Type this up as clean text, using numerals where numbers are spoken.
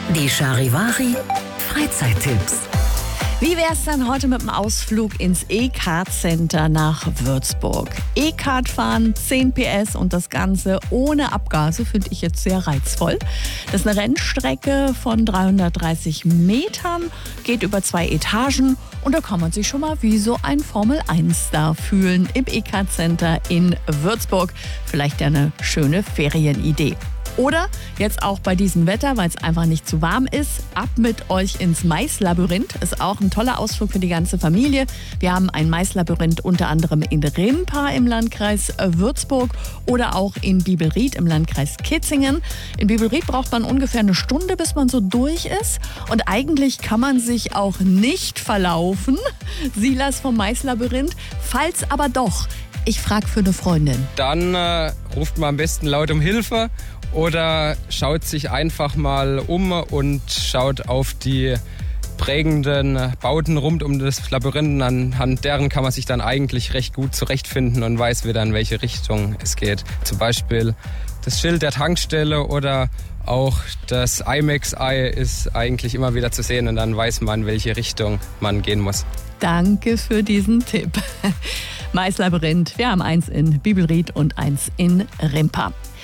Die Charivari Freizeittipps. Wie wär's denn heute mit dem Ausflug ins E-Kart-Center nach Würzburg? E-Kart fahren, 10 PS und das Ganze ohne Abgase finde ich jetzt sehr reizvoll. Das ist eine Rennstrecke von 330 Metern, geht über 2 Etagen und da kann man sich schon mal wie so ein Formel-1-Star fühlen im E-Kart-Center in Würzburg. Vielleicht ja eine schöne Ferienidee. Oder jetzt auch bei diesem Wetter, weil es einfach nicht zu warm ist, ab mit euch ins Maislabyrinth. Ist auch ein toller Ausflug für die ganze Familie. Wir haben ein Maislabyrinth unter anderem in Rimpa im Landkreis Würzburg oder auch in Bibelried im Landkreis Kitzingen. In Bibelried braucht man ungefähr eine Stunde, bis man so durch ist. Und eigentlich kann man sich auch nicht verlaufen. Silas vom Maislabyrinth. Falls aber doch, ich frage für eine Freundin. Dann ruft man am besten laut um Hilfe oder schaut sich einfach mal um und schaut auf die prägenden Bauten rund um das Labyrinth. Anhand deren kann man sich dann eigentlich recht gut zurechtfinden und weiß wieder, in welche Richtung es geht. Zum Beispiel das Schild der Tankstelle oder auch das IMAX-Ei ist eigentlich immer wieder zu sehen und dann weiß man, in welche Richtung man gehen muss. Danke für diesen Tipp. Maislabyrinth, wir haben eins in Bibelried und eins in Rimpa.